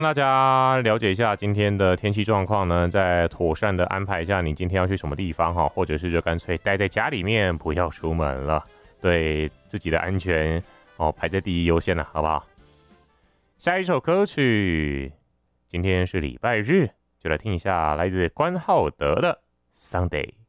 大家了解一下今天的天气状况呢，再妥善的安排一下你今天要去什么地方哈，或者是就干脆待在家里面，不要出门了，对自己的安全排在第一优先了，好不好？下一首歌曲，今天是礼拜日，就来听一下来自关浩德的《Sunday》。